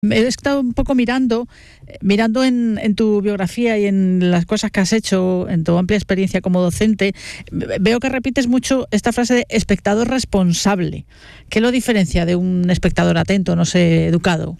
He estado un poco mirando en tu biografía y en las cosas que has hecho, en tu amplia experiencia como docente. Veo que repites mucho esta frase de espectador responsable. ¿Qué lo diferencia de un espectador atento, no sé, educado?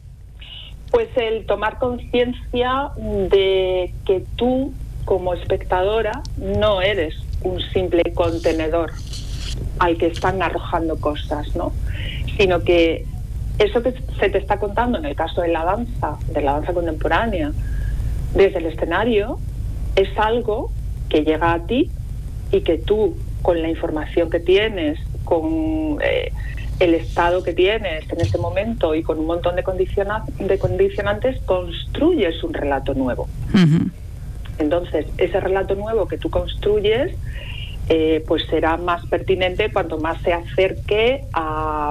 Pues el tomar conciencia de que tú, como espectadora, no eres un simple contenedor al que están arrojando cosas, ¿no? Sino que eso que se te está contando en el caso de la danza contemporánea, desde el escenario, es algo que llega a ti y que tú, con la información que tienes, con el estado que tienes en ese momento y con un montón de condicionantes, construyes un relato nuevo. Uh-huh. Entonces, ese relato nuevo que tú construyes pues será más pertinente cuanto más se acerque a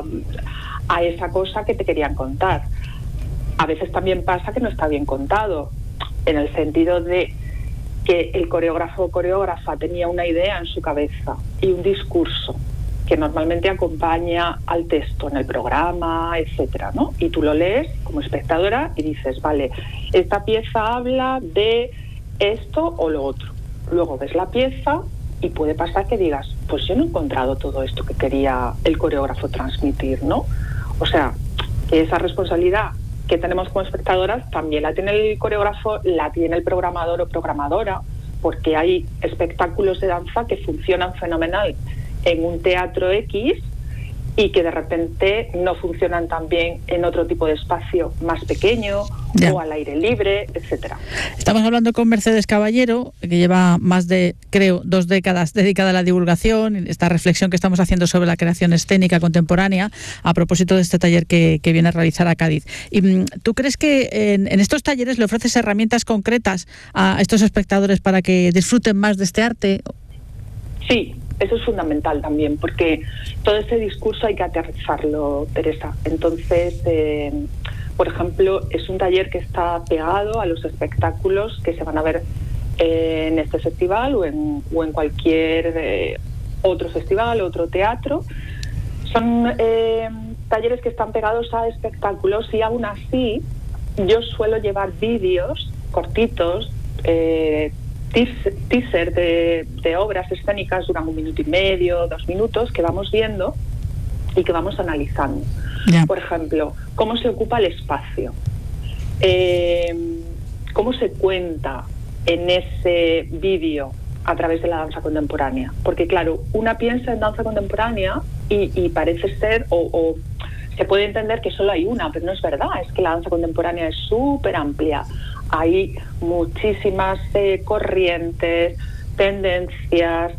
esa cosa que te querían contar. A veces también pasa que no está bien contado, en el sentido de que el coreógrafo o coreógrafa tenía una idea en su cabeza y un discurso que normalmente acompaña al texto en el programa, etcétera, ¿no? Y tú lo lees como espectadora y dices, vale, esta pieza habla de esto o lo otro. Luego ves la pieza y puede pasar que digas, pues yo no he encontrado todo esto que quería el coreógrafo transmitir, ¿no? O sea, que esa responsabilidad que tenemos como espectadoras también la tiene el coreógrafo, la tiene el programador o programadora, porque hay espectáculos de danza que funcionan fenomenal en un teatro X y que de repente no funcionan tan bien en otro tipo de espacio más pequeño o al aire libre, etcétera. Estamos hablando con Mercedes Caballero, que lleva más de, creo, 2 décadas dedicada a la divulgación, esta reflexión que estamos haciendo sobre la creación escénica contemporánea, a propósito de este taller que viene a realizar a Cádiz. ¿Y tú crees que en estos talleres le ofreces herramientas concretas a estos espectadores para que disfruten más de este arte? Sí. Eso es fundamental también, porque todo ese discurso hay que aterrizarlo, Teresa. Entonces, por ejemplo, es un taller que está pegado a los espectáculos que se van a ver en este festival o en cualquier otro festival, otro teatro. Son talleres que están pegados a espectáculos y aún así yo suelo llevar vídeos cortitos, teaser de obras escénicas, duran 1 minuto y medio, 2 minutos, que vamos viendo y que vamos analizando. Yeah. Por ejemplo, cómo se ocupa el espacio, cómo se cuenta en ese vídeo a través de la danza contemporánea. Porque claro, una piensa en danza contemporánea y parece ser, o se puede entender que solo hay una, pero no es verdad, es que la danza contemporánea es súper amplia. Hay muchísimas corrientes, tendencias,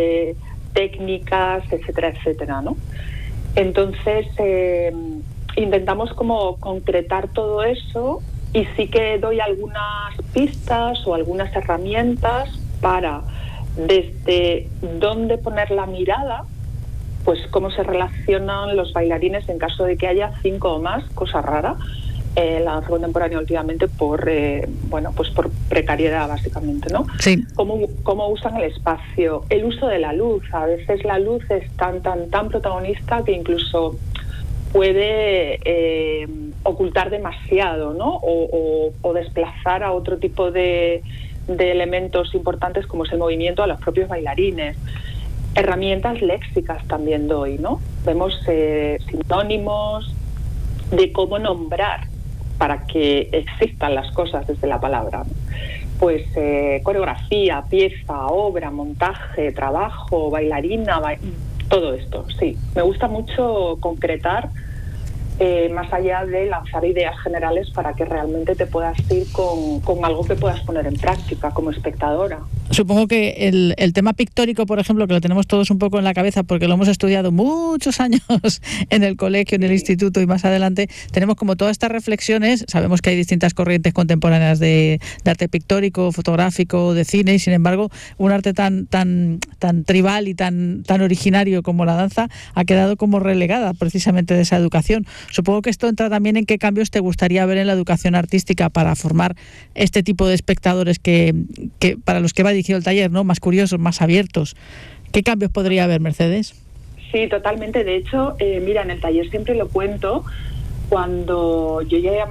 técnicas, etcétera, etcétera, ¿no? Entonces, intentamos como concretar todo eso y sí que doy algunas pistas o algunas herramientas para desde dónde poner la mirada, pues cómo se relacionan los bailarines en caso de que haya 5 o más, cosa rara, la danza contemporánea últimamente por precariedad, básicamente, ¿no? Sí. Cómo usan el espacio, el uso de la luz. A veces la luz es tan protagonista que incluso puede ocultar demasiado, ¿no? O desplazar a otro tipo de elementos importantes como es el movimiento a los propios bailarines. Herramientas léxicas también doy, ¿no? Vemos sinónimos de cómo nombrar para que existan las cosas desde la palabra. Pues coreografía, pieza, obra, montaje, trabajo, bailarina, todo esto, sí. Me gusta mucho concretar más allá de lanzar ideas generales para que realmente te puedas ir con algo que puedas poner en práctica como espectadora. Supongo que el tema pictórico, por ejemplo, que lo tenemos todos un poco en la cabeza porque lo hemos estudiado muchos años en el colegio, en el instituto y más adelante, tenemos como todas estas reflexiones. Sabemos que hay distintas corrientes contemporáneas de arte pictórico, fotográfico, de cine, y sin embargo un arte tan tribal y tan originario como la danza ha quedado como relegada precisamente de esa educación. Supongo que esto entra también en qué cambios te gustaría ver en la educación artística para formar este tipo de espectadores que para los que va dirigido el taller, ¿no? Más curiosos, más abiertos. ¿Qué cambios podría haber, Mercedes? Sí, totalmente. De hecho, mira, en el taller siempre lo cuento cuando yo llegué a